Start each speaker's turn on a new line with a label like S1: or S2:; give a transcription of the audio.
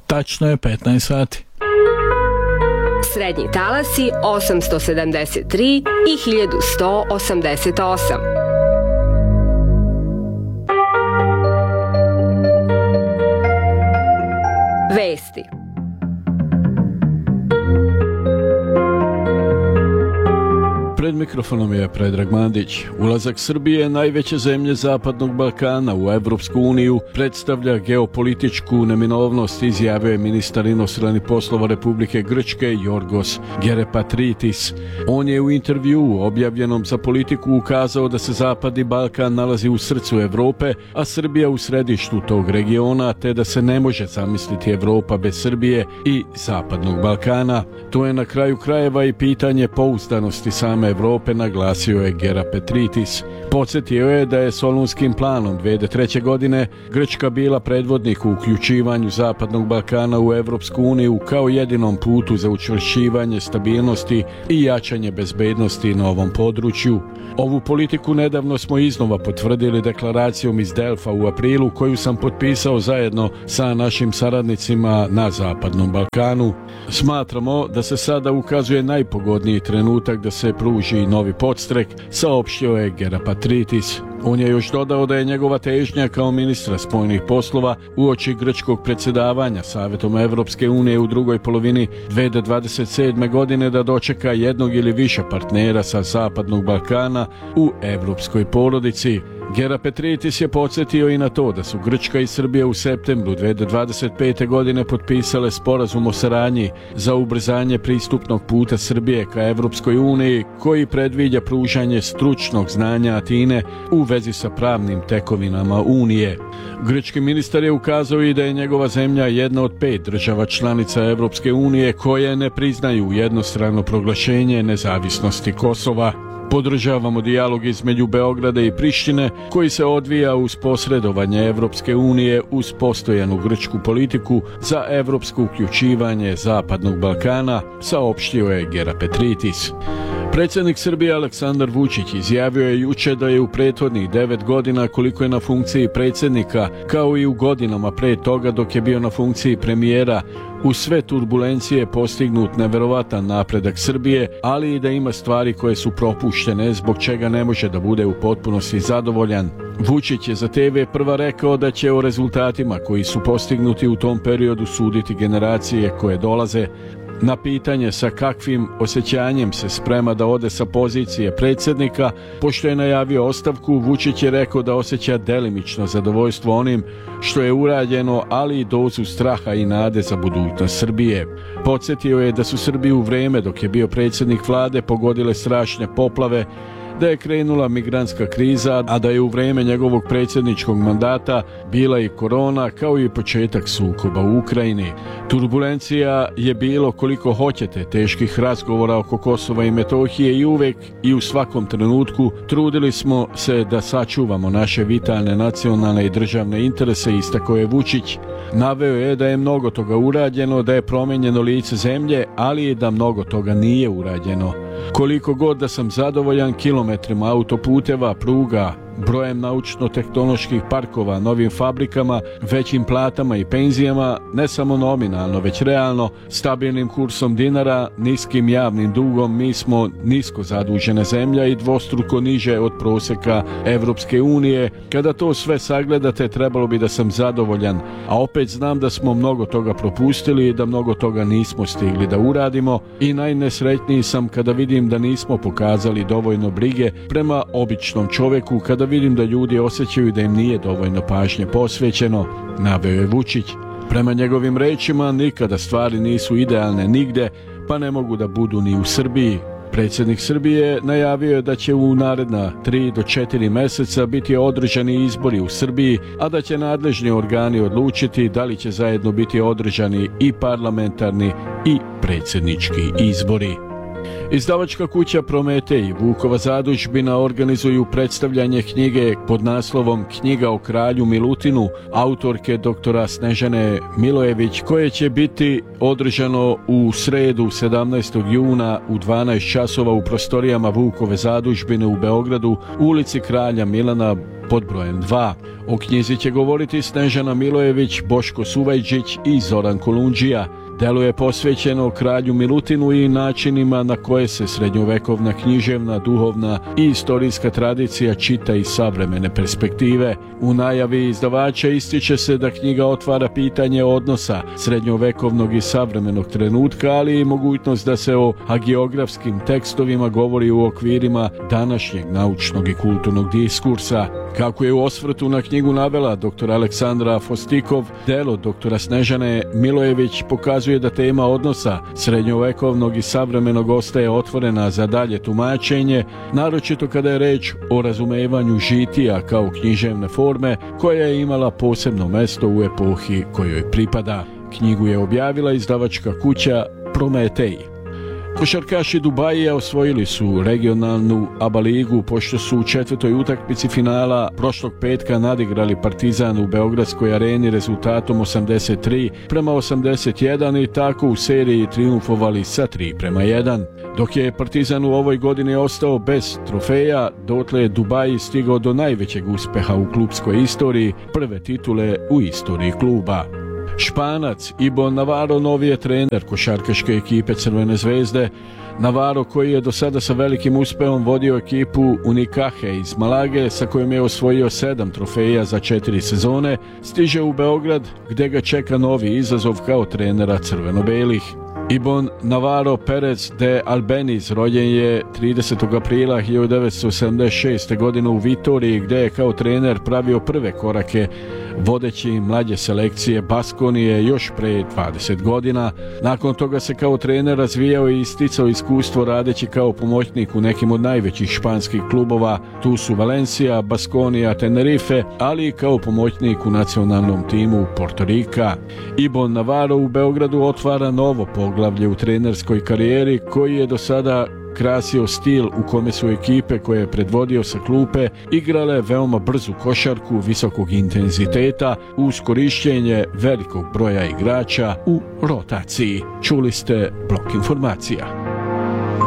S1: Tačno je 15 sati.
S2: Srednji talasi 873 i 1188. Vesti.
S1: Pred mikrofonom je Predrag Mandić. Ulazak Srbije, najveće zemlje Zapadnog Balkana, u Evropsku uniju predstavlja geopolitičku neminovnost, izjavio je ministar inostranih poslova Republike Grčke Yorgos Gerepatritis. On je u intervjuu objavljenom za Politiku ukazao da se Zapadni Balkan nalazi u srcu Evrope, a Srbija u središtu tog regiona, te da se ne može zamisliti Evropa bez Srbije i Zapadnog Balkana. To je na kraju krajeva i pitanje pouzdanosti same Evrope, naglasio je Gerepatritis. Podsjetio je da je Solunskim planom 2003. godine Grčka bila predvodnik u uključivanju Zapadnog Balkana u Evropsku uniju kao jedinom putu za učvršćivanje stabilnosti i jačanje bezbednosti na ovom području. Ovu politiku nedavno smo iznova potvrdili deklaracijom iz Delfa u aprilu, koju sam potpisao zajedno sa našim saradnicima na Zapadnom Balkanu. Smatramo da se sada ukazuje najpogodniji trenutak da se pruži novi podstrek, saopštio je Gerepatritis. On je još dodao da je njegova težnja kao ministra spoljnih poslova uoči grčkog predsjedavanja Savetom Evropske unije u drugoj polovini 2027. godine da dočeka jednog ili više partnera sa Zapadnog Balkana u evropskoj porodici. Gerepatritis je podsjetio i na to da su Grčka i Srbija u septembru 2025. godine potpisale sporazum o saradnji za ubrzanje pristupnog puta Srbije ka Evropskoj uniji, koji predviđa pružanje stručnog znanja Atine u vezi sa pravnim tekovinama Unije. Grčki ministar je ukazao i da je njegova zemlja jedna od 5 država članica Evropske unije koje ne priznaju jednostrano proglašenje nezavisnosti Kosova. Podržavamo dijalog između Beograda i Prištine koji se odvija uz posredovanje Evropske unije uz postojanu grčku politiku za evropsko uključivanje Zapadnog Balkana, saopštio je Gerepatritis. Predsjednik Srbije Aleksandar Vučić izjavio je juče da je u prethodnih 9 godina koliko je na funkciji predsjednika, kao i u godinama pre toga dok je bio na funkciji premijera, uz sve turbulencije postignut neverovatan napredak Srbije, ali i da ima stvari koje su propuštene, zbog čega ne može da bude u potpunosti zadovoljan. Vučić je za TV Prva rekao da će o rezultatima koji su postignuti u tom periodu suditi generacije koje dolaze. Na pitanje sa kakvim osjećanjem se sprema da ode sa pozicije predsjednika, pošto je najavio ostavku, Vučić je rekao da osjeća delimično zadovoljstvo onim što je urađeno, ali i dozu straha i nade za budućnost Srbije. Podsjetio je da su Srbiju u vrijeme dok je bio predsjednik vlade pogodile strašne poplave, da je krenula migrantska kriza, a da je u vrijeme njegovog predsjedničkog mandata bila i korona, kao i početak sukoba u Ukrajini. Turbulencija je bilo koliko hoćete, teških razgovora oko Kosova i Metohije i uvek i u svakom trenutku trudili smo se da sačuvamo naše vitalne nacionalne i državne interese, istakao je Vučić. Naveo je da je mnogo toga urađeno, da je promijenjeno lice zemlje, ali i da mnogo toga nije urađeno. Koliko god da sam zadovoljan kilometrima autoputeva, pruga, brojem naučno-tehnoloških parkova, novim fabrikama, većim platama i penzijama, ne samo nominalno, već realno, stabilnim kursom dinara, niskim javnim dugom, mi smo nisko zadužena zemlja i dvostruko niže od prosjeka Evropske unije. Kada to sve sagledate, trebalo bi da sam zadovoljan, a opet znam da smo mnogo toga propustili i da mnogo toga nismo stigli da uradimo i najnesretniji sam kada vidim da nismo pokazali dovoljno brige prema običnom čovjeku, kada vidim da ljudi osjećaju da im nije dovoljno pažnje posvećeno, naveo je Vučić. Prema njegovim rečima, nikada stvari nisu idealne nigde, pa ne mogu da budu ni u Srbiji. Predsjednik Srbije najavio je da će u naredna 3 do 4 mjeseca biti održani izbori u Srbiji, a da će nadležni organi odlučiti da li će zajedno biti održani i parlamentarni i predsjednički izbori. Izdavačka kuća Prometej i Vukova zadužbina organizuju predstavljanje knjige pod naslovom Knjiga o kralju Milutinu autorke doktora Snežane Milojević, koje će biti održano u sredu 17. juna u 12 časova u prostorijama Vukove zadužbine u Beogradu, u ulici Kralja Milana pod brojem 2. O knjizi će govoriti Snežana Milojević, Boško Suvajđić i Zoran Kolundžija. Delo je posvećeno kralju Milutinu i načinima na koje se srednjovekovna književna, duhovna i istorijska tradicija čita iz savremene perspektive. U najavi izdavača ističe se da knjiga otvara pitanje odnosa srednjovekovnog i savremenog trenutka, ali i mogućnost da se o hagiografskim tekstovima govori u okvirima današnjeg naučnog i kulturnog diskursa. Kako je u osvrtu na knjigu navela dr. Aleksandra Fostikov, delo dr. Snežane Milojević pokazuje da tema odnosa srednjovekovnog i savremenog ostaje otvorena za dalje tumačenje, naročito kada je reč o razumevanju žitija kao književne forme koja je imala posebno mesto u epohi kojoj pripada. Knjigu je objavila izdavačka kuća Prometej. Košarkaši Dubajija osvojili su regionalnu ABA ligu pošto su u četvrtoj utakmici finala prošlog petka nadigrali Partizan u Beogradskoj areni rezultatom 83-81 i tako u seriji trijumfovali sa 3-1. Dok je Partizan u ovoj godini ostao bez trofeja, dotle je Dubaji stigao do najvećeg uspeha u klubskoj istoriji, prve titule u istoriji kluba. Španac Ibon Navarro novi je trener košarkaške ekipe Crvene zvezde. Navarro, koji je do sada sa velikim uspehom vodio ekipu Unicaje iz Malage, sa kojom je osvojio 7 trofeja za 4 sezone, stiže u Beograd gdje ga čeka novi izazov kao trenera crveno-belih. Ibon Navarro Perez de Albeniz rođen je 30. aprila 1976. godine u Vitoriji, gdje je kao trener pravio prve korake vodeći mlađe selekcije Baskonije još pre 20 godina. Nakon toga se kao trener razvijao i isticao iskustvo radeći kao pomoćnik u nekim od najvećih španskih klubova, tu su Valencia, Baskonija, Tenerife, ali i kao pomoćnik u nacionalnom timu Porto Rika. Ibon Navarro u Beogradu otvara novo poglavlje u trenerskoj karijeri koji je do sada krasio stil u kome su ekipe koje je predvodio sa klupe igrale veoma brzu košarku visokog intenziteta uz korišćenje velikog broja igrača u rotaciji. Čuli ste blok informacija.